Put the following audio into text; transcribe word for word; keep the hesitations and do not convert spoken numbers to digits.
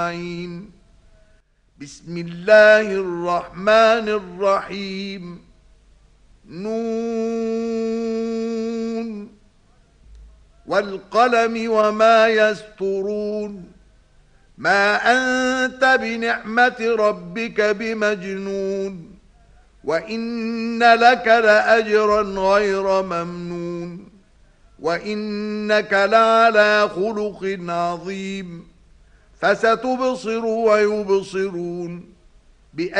بسم الله الرحمن الرحيم. نون والقلم وما يسطرون. ما أنت بنعمة ربك بمجنون، وإن لك لأجرا غير ممنون، وإنك لعلى خلق عظيم. فستبصر ويبصرون.